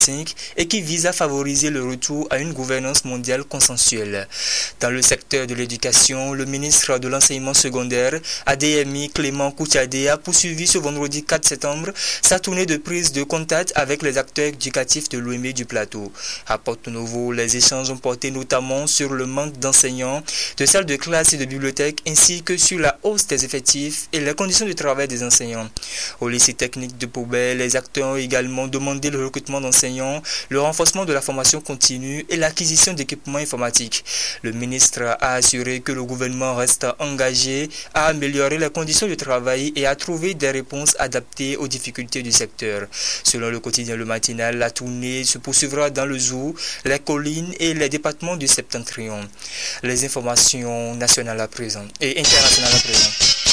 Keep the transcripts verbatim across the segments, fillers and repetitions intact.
et qui vise à favoriser le retour à une gouvernance mondiale consensuelle. Dans le secteur de l'éducation, le ministre de l'enseignement secondaire, A D M I Clément Koutiadé, a poursuivi ce vendredi quatre septembre sa tournée de prise de contact avec les acteurs éducatifs de l'O M E du Plateau. À Porto-Novo, les échanges ont porté notamment sur le manque d'enseignants, de salles de classe et de bibliothèques, ainsi que sur la hausse des effectifs et les conditions de travail des enseignants. Au lycée technique de Pobet, les acteurs ont également demandé le recrutement d'enseignants, le renforcement de la formation continue et l'acquisition d'équipements informatiques. Le ministre a assuré que le gouvernement reste engagé à améliorer les conditions de travail et à trouver des réponses adaptées aux difficultés du secteur. Selon le quotidien Le Matinal, la tournée se poursuivra dans le Zou, les collines et les départements du Septentrion. Les informations nationales à présent et internationales à présent.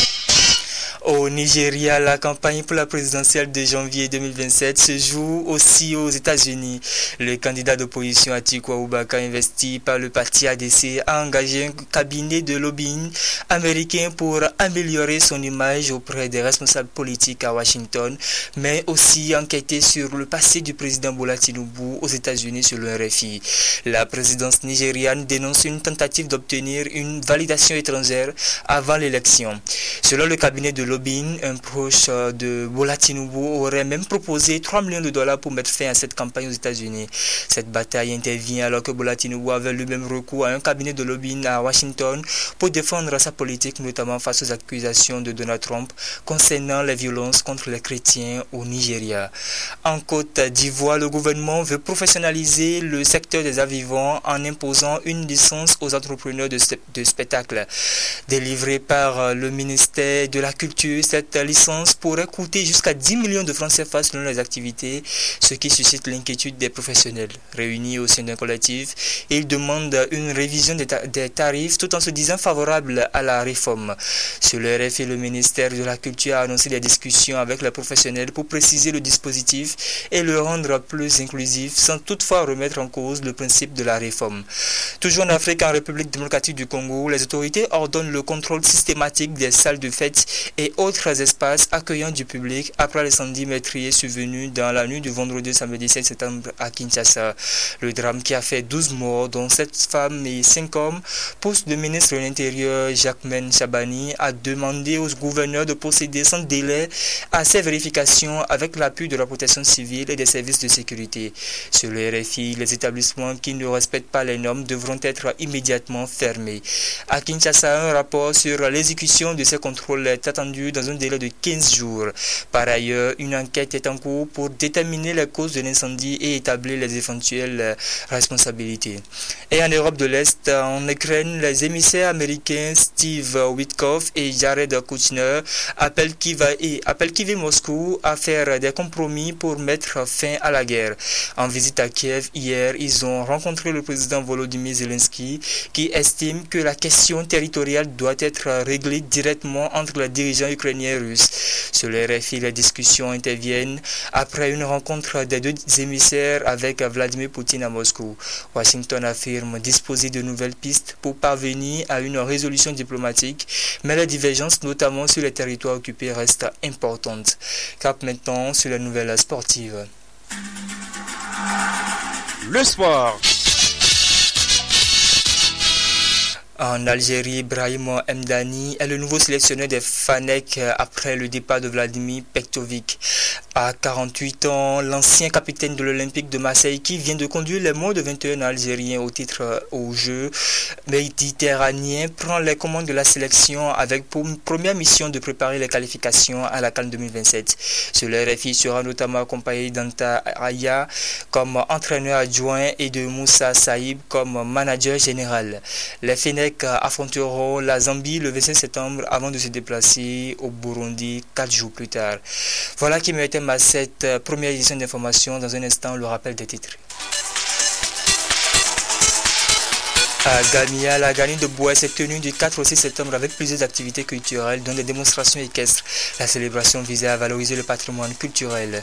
Au Nigeria, la campagne pour la présidentielle de janvier deux mille vingt-sept se joue aussi aux États-Unis. Le candidat d'opposition Atiku Abubakar, investi par le parti A D C, a engagé un cabinet de lobbying américain pour améliorer son image auprès des responsables politiques à Washington, mais aussi enquêter sur le passé du président Bola Tinubu aux États-Unis selon R F I. La présidence nigériane dénonce une tentative d'obtenir une validation étrangère avant l'élection. Selon le cabinet de lobbying, un proche de Bola Tinubu aurait même proposé trois millions de dollars pour mettre fin à cette campagne aux États-Unis. Cette bataille intervient alors que Bola Tinubu avait lui-même recours à un cabinet de lobbying à Washington pour défendre sa politique, notamment face aux accusations de Donald Trump concernant les violences contre les chrétiens au Nigeria. En Côte d'Ivoire, le gouvernement veut professionnaliser le secteur des arts vivants en imposant une licence aux entrepreneurs de, de spectacles. Délivrée par le ministère de la Culture, cette licence pourrait coûter jusqu'à dix millions de francs C F A selon les activités, ce qui suscite l'inquiétude des professionnels. Réunis au sein d'un collectif, ils demandent une révision des, ta des tarifs tout en se disant favorables à la réforme. Sur le R F I, le ministère de la Culture a annoncé des discussions avec les professionnels pour préciser le dispositif et le rendre plus inclusif sans toutefois remettre en cause le principe de la réforme. Toujours en Afrique, en République démocratique du Congo, les autorités ordonnent le contrôle systématique des salles de fête et autres espaces accueillants du public après l'incendie meurtrier survenu dans la nuit du vendredi samedi sept septembre à Kinshasa. Le drame qui a fait douze morts, dont sept femmes et cinq hommes, pousse le ministre de l'Intérieur Jacquemain Chabani à demander aux gouverneurs de procéder sans délai à ces vérifications avec l'appui de la protection civile et des services de sécurité. Sur le R F I, les établissements qui ne respectent pas les normes devront être immédiatement fermés. À Kinshasa, un rapport sur l'exécution de ces contrôles est attendu dans un délai de quinze jours. Par ailleurs, une enquête est en cours pour déterminer les causes de l'incendie et établir les éventuelles responsabilités. Et en Europe de l'Est, en Ukraine, les émissaires américains Steve Witkoff et Jared Kushner appellent Kiev et appellent Kiev et Moscou à faire des compromis pour mettre fin à la guerre. En visite à Kiev hier, ils ont rencontré le président Volodymyr Zelensky qui estime que la question territoriale doit être réglée directement entre les dirigeants ukrainiens et russes. Sur le R F I, les discussions interviennent après une rencontre des deux émissaires avec Vladimir Poutine à Moscou. Washington affirme disposer de nouvelles pistes pour parvenir à une résolution diplomatique, mais les divergences, notamment sur les territoires occupés, restent importantes. Cap maintenant sur les nouvelles sportives. Le sport. En Algérie, Brahim Mdani est le nouveau sélectionneur des Fanek après le départ de Vladimir Pektovic. À quarante-huit ans, l'ancien capitaine de l'Olympique de Marseille qui vient de conduire les moins de vingt et un algériens au titre aux Jeux méditerranéens prend les commandes de la sélection avec pour première mission de préparer les qualifications à la CAN deux mille vingt-sept. Sur le R F I sera notamment accompagné d'Anta Aya comme entraîneur adjoint et de Moussa Saïb comme manager général. Les Fenech affronteront la Zambie le vingt-cinq septembre avant de se déplacer au Burundi quatre jours plus tard. Voilà qui me était à cette première édition d'information. Dans un instant, le rappel des titres. À Gamia, la Gagnie de Bois s'est tenue du quatre au six septembre avec plusieurs activités culturelles, dont des démonstrations équestres. La célébration visait à valoriser le patrimoine culturel.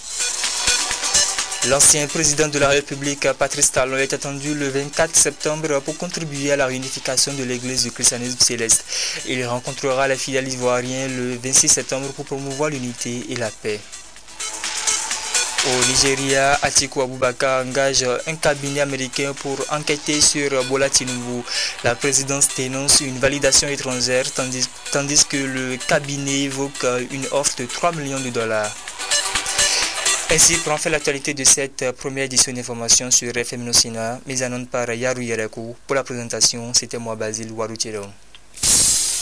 L'ancien président de la République, Patrice Talon, est attendu le vingt-quatre septembre pour contribuer à la réunification de l'église du christianisme céleste. Il rencontrera les fidèles ivoiriens le vingt-six septembre pour promouvoir l'unité et la paix. Au Nigeria, Atiku Abubakar engage un cabinet américain pour enquêter sur Bola Tinubu. La présidence dénonce une validation étrangère tandis, tandis que le cabinet évoque une offre de trois millions de dollars. Ainsi prend fait l'actualité de cette première édition d'information sur F M Nosina, mise en onde par Yaru Yerekou. Pour la présentation, c'était moi Basile Warouchero.